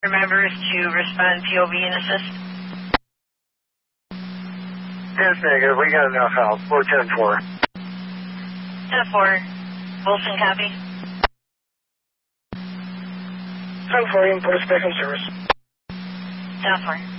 members to respond POV and assist? Yes, negative. We got enough help. We're 10-4. 10-4. Wilson, copy. 10-4, input, spec and service. 10-4.